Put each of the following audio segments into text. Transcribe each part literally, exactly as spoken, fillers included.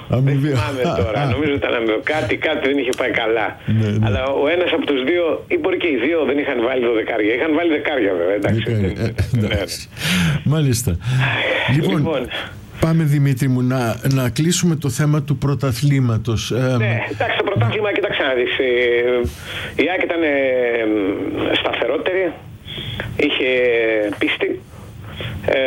Αμοιβή. Δεν θυμάμαι τώρα. Νομίζω ήταν αμοιβή. Κάτι, κάτι δεν είχε πάει καλά. Ναι, ναι. Αλλά ο ένας από τους δύο, ή μπορεί και οι δύο, δεν είχαν βάλει δωδεκάρια. Είχαν βάλει δεκάρια, βέβαια. Εντάξει. Δεκάρια. Ε, εντάξει. Μάλιστα. Λοιπόν, λοιπόν, πάμε Δημήτρη μου να, να κλείσουμε το θέμα του πρωταθλήματος. Ναι, εντάξει, το πρωτάθλημα, κοίταξε να δεις. Η ΑΕΚ ήταν σταθερότερη, είχε πίστη ε,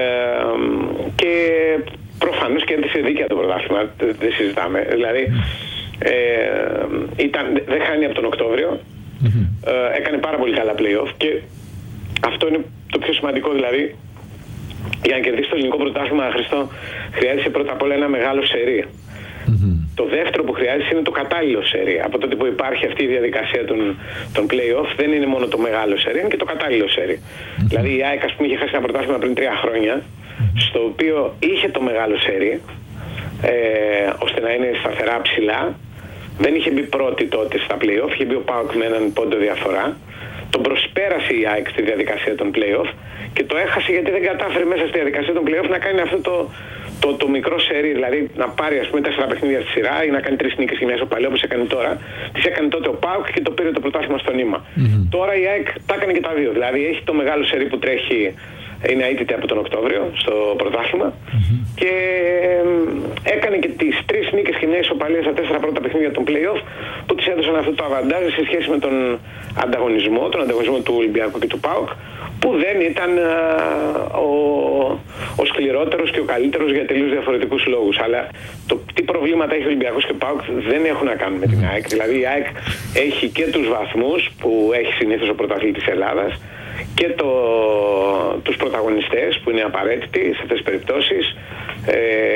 και προφανώς κέρδισε δίκαια το πρωτάθλημα, δεν συζητάμε. Δηλαδή, ε, ήταν, δεν χάνει από τον Οκτώβριο, mm-hmm. ε, έκανε πάρα πολύ καλά play-off και αυτό είναι το πιο σημαντικό, δηλαδή. Για να κερδίσει το ελληνικό πρωτάθλημα, Χριστό, χρειάζεται πρώτα απ' όλα ένα μεγάλο σερί. Mm-hmm. Το δεύτερο που χρειάζεται είναι το κατάλληλο σερί. Από τότε που υπάρχει αυτή η διαδικασία των, των play-off, δεν είναι μόνο το μεγάλο σερί, είναι και το κατάλληλο σερί. Mm-hmm. Δηλαδή η ΑΕΚ, ας πούμε, είχε χάσει ένα πρωτάθλημα πριν τρία χρόνια, mm-hmm. στο οποίο είχε το μεγάλο σερί, ε, ώστε να είναι σταθερά ψηλά. Δεν είχε μπει πρώτη τότε στα play-off, είχε μπει ο ΠΑΟΚ με έναν πόντο διαφορά. Τον προσπέρασε η ΑΕΚ στη διαδικασία των play-off και το έχασε γιατί δεν κατάφερε μέσα στη διαδικασία των play-off να κάνει αυτό το, το, το μικρό σερί, δηλαδή να πάρει, ας πούμε, τέσσερα παιχνίδια στη σειρά ή να κάνει τρεις νίκες και μια ισοπαλία όπως έκανε τώρα. Τις έκανε τότε ο ΠΑΟΚ και το πήρε το πρωτάθλημα στο νήμα. Mm-hmm. Τώρα η ΑΕΚ τα έκανε και τα δύο. Δηλαδή έχει το μεγάλο σερί που τρέχει, είναι αίτητη από τον Οκτώβριο στο πρωτάθλημα, mm-hmm. και ε, έκανε και τις τρεις νίκες και μια ισοπαλία στα τέσσερα πρώτα παιχνίδια των play-off που της έδωσαν αυτό το αβαντάζ σε σχέση με τον ανταγωνισμό, τον ανταγωνισμό του Ολυμπιακού και του ΠΑΟΚ, που δεν ήταν α, ο, ο σκληρότερος και ο καλύτερος για τελείως διαφορετικούς λόγους. Αλλά το τι προβλήματα έχει ο Ολυμπιακός και ο ΠΑΟΚ δεν έχουν να κάνουν με την ΑΕΚ. Δηλαδή η ΑΕΚ έχει και τους βαθμούς που έχει συνήθως ο πρωταθλητής Ελλάδας και το, τους πρωταγωνιστές που είναι απαραίτητοι σε αυτές τις περιπτώσεις. Ε,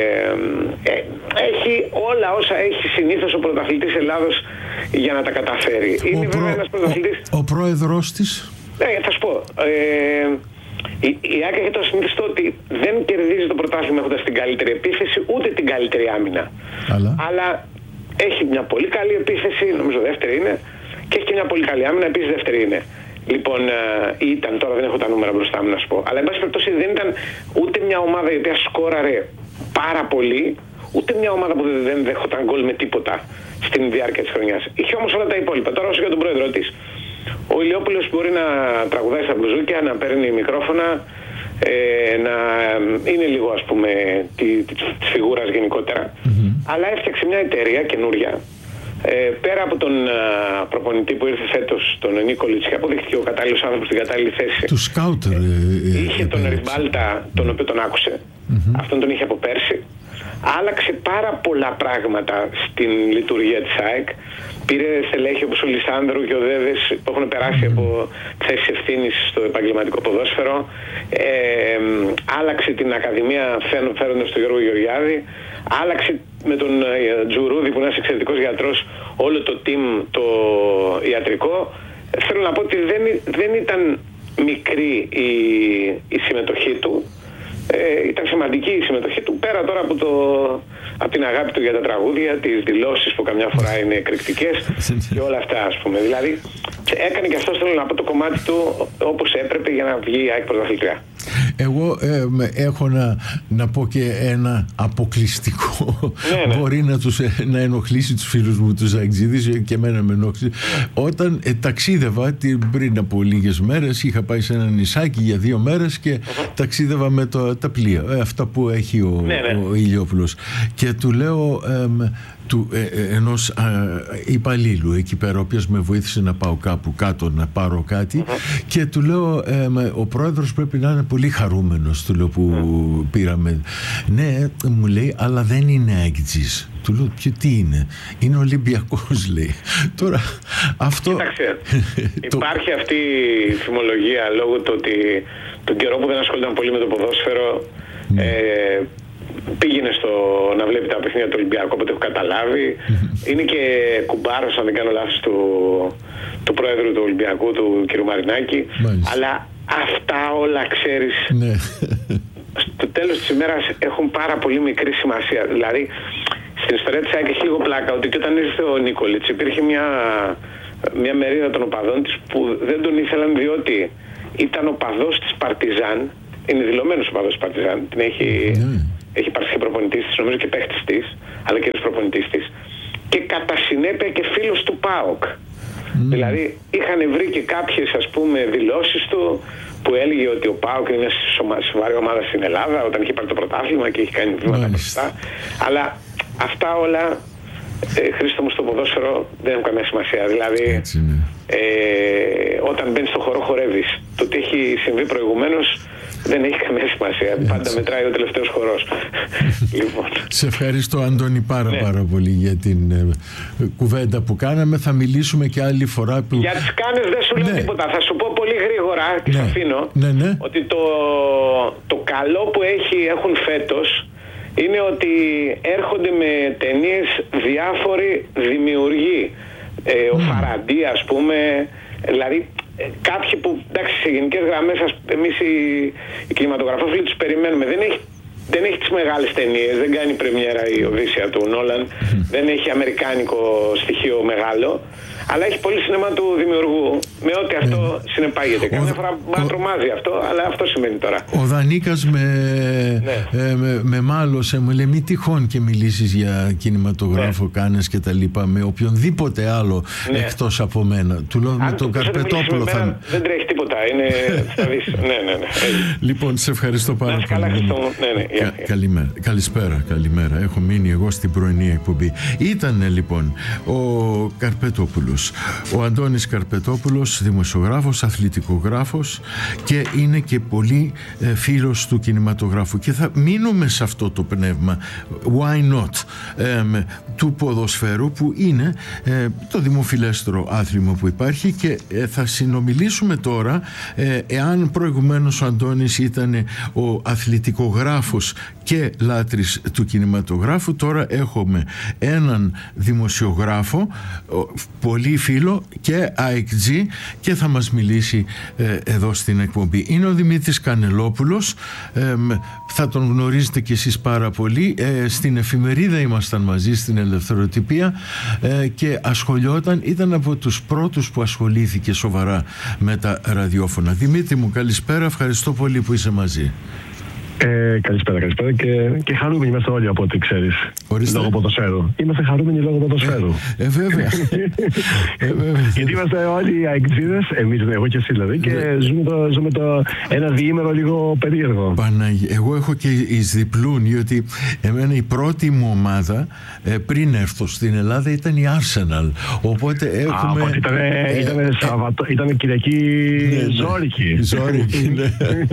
ε, έχει όλα όσα έχει συνήθως ο πρωταθλητής Ελλάδος για να τα καταφέρει. Ο, είναι προ, βέβαια ένας πρωταθλητής... ο, ο πρόεδρος της... Ναι, θα σου πω. Ε, η, η ΑΕΚ έχει το συνήθιστο ότι δεν κερδίζει το πρωτάθλημα έχοντας την καλύτερη επίθεση ούτε την καλύτερη άμυνα. Αλλά, Αλλά έχει μια πολύ καλή επίθεση, νομίζω δεύτερη είναι, και έχει και μια πολύ καλή άμυνα, επίσης δεύτερη είναι. Λοιπόν, ε, ήταν, τώρα δεν έχω τα νούμερα μπροστά μου να σου πω, αλλά εν πάση περιπτώσει δεν ήταν ούτε μια ομάδα η οποία σκόραρε πάρα πολύ, ούτε μια ομάδα που δεν δέχονταν γκολ με τίποτα στην διάρκεια της χρονιάς. Είχε όμως όλα τα υπόλοιπα. Τώρα όσο για τον πρόεδρο της, ο Ηλιόπουλος μπορεί να τραγουδάει στα μπλουζούκια, να παίρνει μικρόφωνα, ε, να είναι λίγο, ας πούμε, τη, τη, της φιγούρας γενικότερα, mm-hmm. αλλά έφτιαξε μια εταιρεία καινούρια. Ε, πέρα από τον α, προπονητή που ήρθε φέτος, τον Νίκολιτς, και αποδείχθηκε ο κατάλληλος άνθρωπος στην κατάλληλη θέση. Του σκάουτερ. Ε, ε, είχε ε, τον ε, Ριμπάλτα, τον οποίο τον άκουσε. Mm-hmm. Αυτόν τον είχε από πέρσι. Άλλαξε πάρα πολλά πράγματα στην λειτουργία της ΑΕΚ. Πήρε στελέχη όπως ο Λισάνδρου και ο Δέδες που έχουν περάσει mm-hmm. από θέσεις ευθύνης στο επαγγελματικό ποδόσφαιρο. Ε, άλλαξε την Ακαδημία φέροντας τον Γιώργο Γεωργιάδη. Άλλαξε με τον ε, Τζουρούδη που είναι ένας εξαιρετικός γιατρός όλο το team το ιατρικό. Θέλω να πω ότι δεν, δεν ήταν μικρή η, η συμμετοχή του. Ε, ήταν σημαντική η συμμετοχή του, πέρα τώρα από, το, από την αγάπη του για τα τραγούδια, τις δηλώσεις που καμιά φορά είναι εκρηκτικές και όλα αυτά, ας πούμε. Δηλαδή έκανε και αυτό, θέλω να πω, το κομμάτι του όπως έπρεπε για να βγει η ΑΕΚ πρωταθλήτρια. Εγώ ε, έχω να, να πω και ένα αποκλειστικό. Ναι, ναι. Μπορεί να, τους, να ενοχλήσει τους φίλους μου τους Αεκτζίδες, και εμένα με ενόχλησε. Όταν ε, ταξίδευα την, πριν από λίγες μέρες, είχα πάει σε ένα νησάκι για δύο μέρες και uh-huh. ταξίδευα με το, τα πλοία, ε, αυτά που έχει ο, ναι, ναι. ο Ηλιόπουλος, και του λέω ε, του, ε, ενός ε, υπαλλήλου εκεί πέρα, ο οποίος με βοήθησε να πάω κάπου κάτω να πάρω κάτι, uh-huh. και του λέω ε, ο πρόεδρος πρέπει να είναι πολύ χαρούμενος, του λέω, που mm. πήραμε. Ναι, μου λέει, αλλά δεν είναι Αεκτζής. Του λέω, ποιο τι είναι? Είναι Ολυμπιακός, λέει. Τώρα αυτό... Κοίταξε, υπάρχει αυτή η φημολογία λόγω του ότι τον καιρό που δεν ασχολούνταν πολύ με το ποδόσφαιρο, mm. ε, πήγαινε στο να βλέπει τα παιχνίδια του Ολυμπιακού, οπότε έχω καταλάβει. Mm. Είναι και κουμπάρος, αν δεν κάνω λάθος, του, του πρόεδρου του Ολυμπιακού, του κ. Μαρινάκη. Μάλιστα. Αλλά αυτά όλα, ξέρεις, ναι. στο τέλος της ημέρας έχουν πάρα πολύ μικρή σημασία. Δηλαδή, στην ιστορία της ΑΕΚ έχει λίγο πλάκα ότι και όταν ήρθε ο Νίκολιτς υπήρχε μια, μια μερίδα των οπαδών της που δεν τον ήθελαν, διότι ήταν οπαδός της Παρτιζάν, είναι δηλωμένος οπαδός της Παρτιζάν, την έχει, mm. έχει υπάρξει και προπονητής της, νομίζω και παίχτης της, αλλά και προπονητής της, και κατά συνέπεια και φίλος του ΠΑΟΚ. Mm. Δηλαδή είχαν βρει και κάποιες, ας πούμε, δηλώσεις του που έλεγε ότι ο ΠΑΟΚ είναι σοβαρή ομάδα στην Ελλάδα όταν είχε πάρει το πρωτάθλημα και έχει κάνει βήματα μπροστά. Αλλά αυτά όλα, ε, Χρήστο μου, στο ποδόσφαιρο δεν έχουν καμία σημασία. Δηλαδή ε, όταν μπαίνεις στο χώρο χορεύεις. Το τι έχει συμβεί προηγουμένως δεν έχει καμία σημασία. Έτσι. Πάντα μετράει ο τελευταίος χορός. Λοιπόν. Σε ευχαριστώ, Αντώνη, πάρα ναι. πάρα πολύ για την ε, κουβέντα που κάναμε. Θα μιλήσουμε και άλλη φορά που... Για τις κάνες δεν σου λέω ναι. τίποτα. Θα σου πω πολύ γρήγορα και ναι. αφήνω ναι, ναι. ότι το, το καλό που έχει, έχουν φέτος είναι ότι έρχονται με ταινίες διάφοροι δημιουργοί. Ε, ο mm. Φαραντί, ας πούμε, δηλαδή κάποιοι που, εντάξει, σε γενικές γραμμές εμείς οι, οι κινηματογραφόφιλοι τους περιμένουμε. Δεν έχει, δεν έχει τις μεγάλες ταινίες, δεν κάνει πρεμιέρα η Οδύσσεια του Νόλαν, mm. δεν έχει αμερικάνικο στοιχείο μεγάλο, αλλά έχει πολύ σινεμά του δημιουργού, με ό,τι αυτό mm. συνεπάγεται. Καμιά φορά μα τρομάζει αυτό, αλλά αυτό σημαίνει τώρα. Ο Δανίκας με, ναι. ε, με, με μάλωσε, μου λέει, μη τυχόν και μιλήσεις για κινηματογράφο, ναι. κάνες και τα λοιπά, με οποιονδήποτε άλλο ναι. εκτός από μένα. Του λέω, με τον Καρπετόπουλο θα... Μένα, δεν τρέχει τίποτα, είναι... θα δεις. Ναι, ναι, ναι. Λοιπόν, σε ευχαριστώ πάρα πολύ. Καλά, ναι, ναι. Κα, καλημέρα. Καλησπέρα, καλημέρα. Έχω μείνει εγώ στην πρωινή εκπομπή. Ήτανε λοιπόν ο Καρπετόπουλος, ο Αντώνης Καρπετόπουλος, δημοσιογράφος, αθλητικογράφος, και είναι και πολύ ε, φίλος του κινηματογράφου, και θα μείνουμε σε αυτό το πνεύμα, why not, ε, του ποδοσφαίρου, που είναι ε, το δημοφιλέστερο άθλημα που υπάρχει, και ε, θα συνομιλήσουμε τώρα, ε, εάν προηγουμένως ο Αντώνης ήταν ο αθλητικογράφος και λάτρης του κινηματογράφου, τώρα έχουμε έναν δημοσιογράφο, πολύ φίλο και αεκτζή, και θα μας μιλήσει ε, εδώ στην εκπομπή. Είναι ο Δημήτρης Κανελόπουλος, ε, θα τον γνωρίζετε κι εσείς πάρα πολύ, ε, στην εφημερίδα ήμασταν μαζί, στην Ελευθεροτυπία, ε, και ασχολιόταν, ήταν από τους πρώτους που ασχολήθηκε σοβαρά με τα ραδιόφωνα. Δημήτρη μου, καλησπέρα, ευχαριστώ πολύ που είσαι μαζί. Ε, καλησπέρα, καλησπέρα, και, και χαρούμενοι είμαστε όλοι, από ό,τι ξέρεις. Ορίστε. Λόγω ποδοσφαίρου. Είμαστε χαρούμενοι λόγω ποδοσφαίρου. Ε, ε, βέβαια. ε, βέβαια. Γιατί είμαστε όλοι οι αεκτζίδες, εμείς, εγώ και εσύ δηλαδή, και ε, ζούμε, το, ζούμε το ένα διήμερο λίγο περίεργο. Παναγί... Εγώ έχω και εις διπλούν, γιατί εμένα η πρώτη μου ομάδα ε, πριν έρθω στην Ελλάδα ήταν η Arsenal. Οπότε έχουμε... Α, ήταν, ε, ήταν, ε, Σαββατο... ήταν Κυριακή ναι, ζόρικη. Ζόρικη, ναι.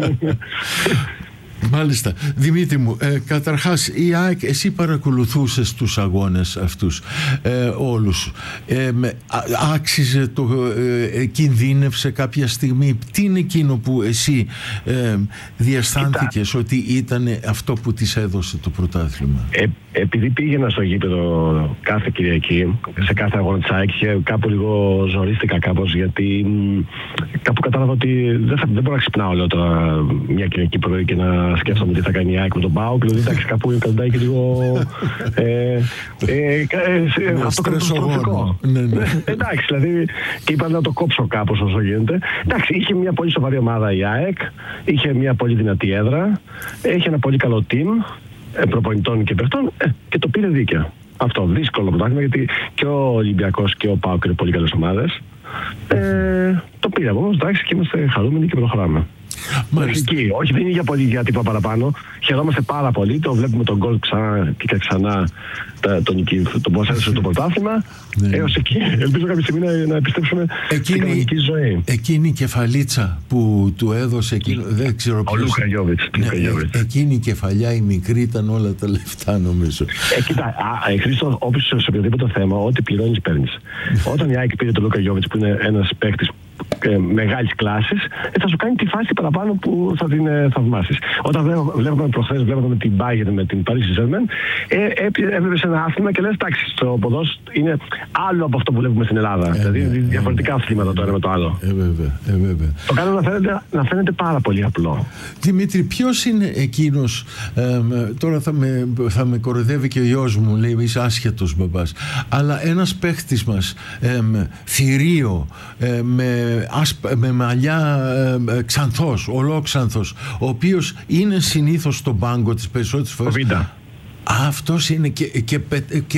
Μάλιστα. Δημήτρη μου, ε, καταρχάς η ΑΕΚ, εσύ παρακολουθούσες τους αγώνες αυτούς ε, όλους. Ε, με, α, άξιζε το, ε, ε, κινδύνευσε κάποια στιγμή? Τι είναι εκείνο που εσύ ε, διαισθάνθηκες Κοίτα. ότι ήταν αυτό που της έδωσε το πρωτάθλημα? Ε, επειδή πήγαινα στο γήπεδο κάθε Κυριακή, σε κάθε αγώνα της ΑΕΚ, κάπου λίγο ζορίστηκα κάπως, γιατί κάπου κατάλαβα ότι δεν, θα, δεν μπορώ να ξυπνάω όλο τώρα μια Κυριακή πρωί και να σκέφτομαι τι θα κάνει η ΑΕΚ με τον ΠΑΟΚ. Δηλαδή, εντάξει, κάπου κρατάει και λίγο. Ε, ε, ε, αυτό καταστροφικό. Ναι, ναι. Εντάξει, δηλαδή, και είπα να το κόψω κάπως όσο γίνεται. Εντάξει, είχε μια πολύ σοβαρή ομάδα η ΑΕΚ, είχε μια πολύ δυνατή έδρα, είχε ένα πολύ καλό team προπονητών και παιχτών, ε, και το πήρε δίκαια. Αυτό, δύσκολο πρωτάθλημα, γιατί και ο Ολυμπιακός και ο ΠΑΟΚ είναι πολύ καλές ομάδες. Ε, το πήραμε όμως, εντάξει, και είμαστε χαρούμενοι και προχωράμε. Εκεί. Όχι, δεν είναι για πολύ για τίποτα παραπάνω. Χαιρόμαστε πάρα πολύ. Το βλέπουμε τον γκολ ξανά και ξανά, τον, τον πώς έδωσε το πρωτάθλημα. Ναι. Έως εκεί. Ελπίζω κάποια στιγμή να, να επιστρέψουμε εκείνη, στην κανονική ζωή. Εκείνη η κεφαλίτσα που του έδωσε εκείνο, δεν ξέρω ποιος. Ο Λούκα Γιόβιτς. Ναι, εκείνη η κεφαλιά, η μικρή, ήταν όλα τα λεφτά, νομίζω. Ε, κοίτα, α, Χρήστο, όποιος σε οποιοδήποτε θέμα, ό,τι πληρώνεις παίρνεις. Όταν η ΑΕΚ πήρε τον Λούκα Γιόβιτς, που είναι ένας παίκτης ε, μεγάλης κλάσης, ε, θα σου κάνει τη φάση παραπάνω που θα την ε, θαυμάσεις. Όταν βλέπαμε προχθές, βλέπαμε την Bayern με την Paris Saint-Germain, ε, έβλεπες ένα άθλημα και λες, εντάξει, το ποδόσφαιρο είναι άλλο από αυτό που βλέπουμε στην Ελλάδα. Ε, δηλαδή, ε, διαφορετικά αθλήματα ε, το ένα με το άλλο. Ε, βέβαια, ε, βέβαια. Το κάνω να φαίνεται, να φαίνεται πάρα πολύ απλό. Δημήτρη, ποιος είναι εκείνος, ε, τώρα θα με, θα με κοροϊδεύει και ο γιος μου, λέει, είσαι άσχετος μπαμπάς, αλλά ένας παίχτης μας, ε, θηρίο, ε, με ασπ, με μαλλιά ε, ξανθός, ολόξανθος, ο οποίος είναι συνήθως στον πάγκο τις περισσότερες φορές. Ο Βίντα. Αυτός είναι και, και, και